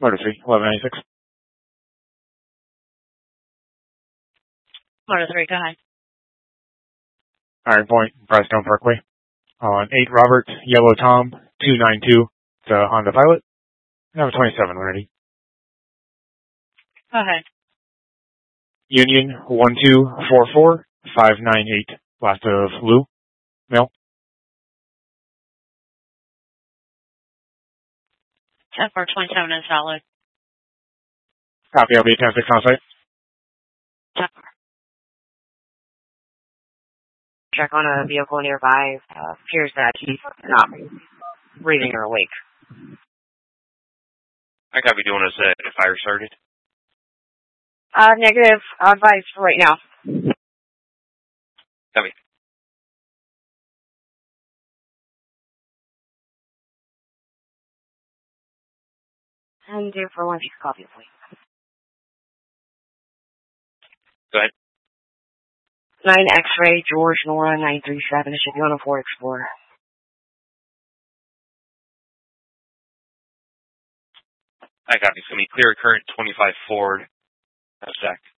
Motor 3, 1196. Motor 3, go ahead. Iron Point, Brightstone Parkway. On 8 Robert, Yellow Tom, 292, the Honda Pilot. Number 27, ready. Go ahead. Union, 1244, 598, last of Lou. Mail. 10-427 is valid. Copy, I'll be 10-6 on site. Check on a vehicle nearby. Appears that he's not breathing or awake. I copy. Doing us a fire started. Negative. Advice for right now. Copy. And do for one piece of coffee, please. Go ahead. 9 X-ray, George Nora 937. It should be on a Ford Explorer. I copy. It's going to be clear current 25 Ford. That's Jack.